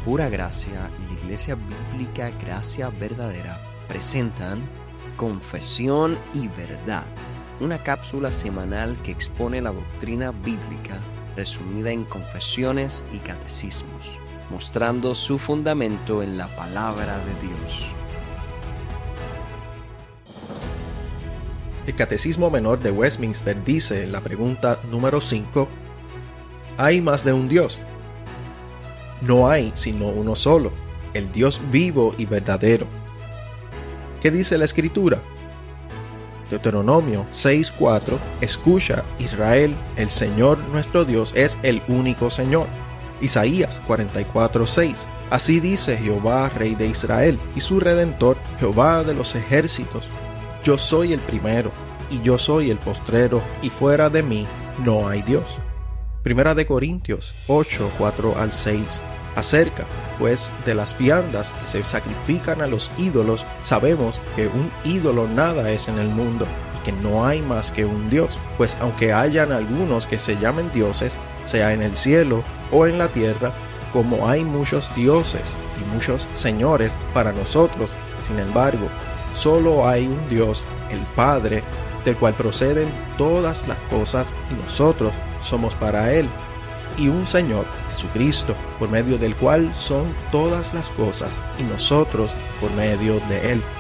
Pura Gracia y la Iglesia Bíblica Gracia Verdadera presentan Confesión y Verdad, una cápsula semanal que expone la doctrina bíblica resumida en confesiones y catecismos, mostrando su fundamento en la palabra de Dios. El Catecismo Menor de Westminster dice en la pregunta número 5: ¿hay más de un Dios? No hay sino uno solo, el Dios vivo y verdadero. ¿Qué dice la Escritura? Deuteronomio 6:4: Escucha, Israel, el Señor nuestro Dios es el único Señor. Isaías 44:6: Así dice Jehová, Rey de Israel, y su Redentor, Jehová de los ejércitos: Yo soy el primero, y yo soy el postrero, y fuera de mí no hay Dios. Primera de Corintios 8:4-6: Acerca, pues, de las viandas que se sacrifican a los ídolos, sabemos que un ídolo nada es en el mundo, y que no hay más que un Dios, pues aunque hayan algunos que se llamen dioses, sea en el cielo o en la tierra, como hay muchos dioses y muchos señores para nosotros, sin embargo, solo hay un Dios, el Padre, del cual proceden todas las cosas, y nosotros somos para Él, y un Señor, Jesucristo, por medio del cual son todas las cosas, y nosotros por medio de Él.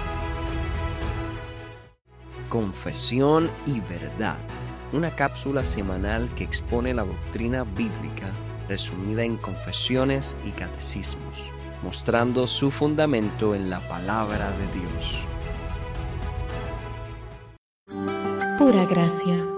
Confesión y Verdad, una cápsula semanal que expone la doctrina bíblica resumida en confesiones y catecismos, mostrando su fundamento en la palabra de Dios. Pura Gracia.